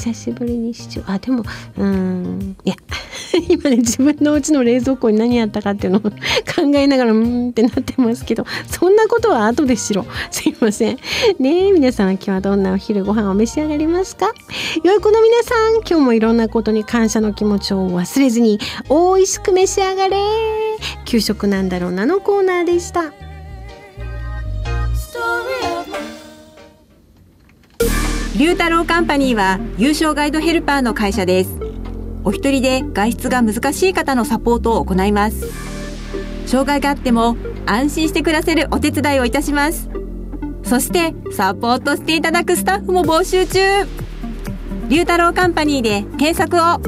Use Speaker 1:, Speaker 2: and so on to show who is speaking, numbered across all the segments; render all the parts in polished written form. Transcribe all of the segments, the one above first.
Speaker 1: 久しぶりにでもいや今ね自分のうちの冷蔵庫に何やったかっていうのを考えながらってなってますけど、そんなことは後でしろ。すいませんね。皆さん今日はどんなお昼ご飯を召し上がりますか？良い子の皆さん、今日もいろんなことに感謝の気持ちを忘れずに美味しく召し上がれ。給食なんだろうなのコーナーでした。
Speaker 2: 龍太郎カンパニーは優勝ガイドヘルパーの会社です。お一人で外出が難しい方のサポートを行います。障害があっても安心して暮らせるお手伝いをいたします。そしてサポートしていただくスタッフも募集中。龍太郎カンパニーで検索を。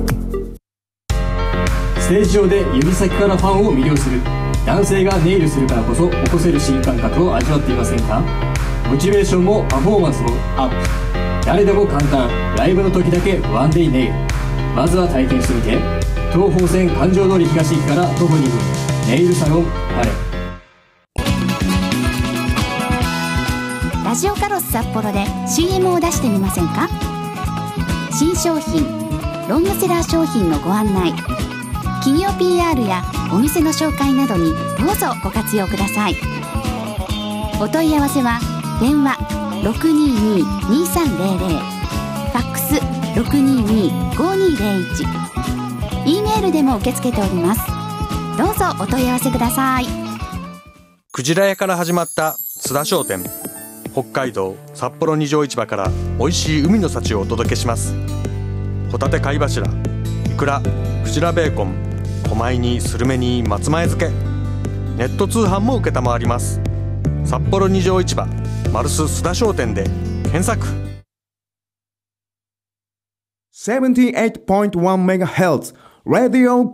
Speaker 3: ステージ上で指先からファンを魅了する男性がネイルするからこそ起こせる新感覚を味わっていませんか？モチベーションもパフォーマンスもアップ。誰でも簡単、ライブの時だけワンデイネイル。まずは体験してみて。東宝線環状通り東駅から徒歩2分、ネイルサロンパレ。
Speaker 4: ラジオカロス札幌で CM を出してみませんか？新商品、ロングセラー商品のご案内、企業 PR やお店の紹介などにどうぞご活用ください。お問い合わせは電話 622-2300、ファックス 622-5201、E メールでも受け付けております。どうぞお問い合わせください。
Speaker 5: クジラ屋から始まった須田商店。北海道札幌二条市場から美味しい海の幸をお届けします。ホタテ貝柱、イクラ、クジラベーコン、小米にスルメに松前漬け。ネット通販も受けたまわります。札幌二条市場マルス須田商店で検索。
Speaker 6: 78.1MHz Radio